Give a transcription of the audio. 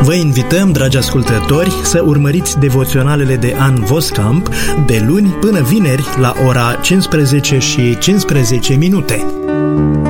Vă invităm, dragi ascultători, să urmăriți devoționalele de Ann Voskamp de luni până vineri la ora 15:15.